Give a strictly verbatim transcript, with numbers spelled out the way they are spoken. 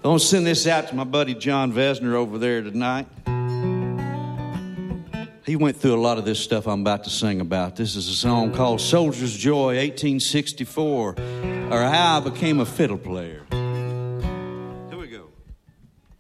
I want to send this out to my buddy John Vesner over there tonight. He went through a lot of this stuff I'm about to sing about. This is a song called Soldier's Joy, eighteen sixty-four, or How I Became a Fiddle Player.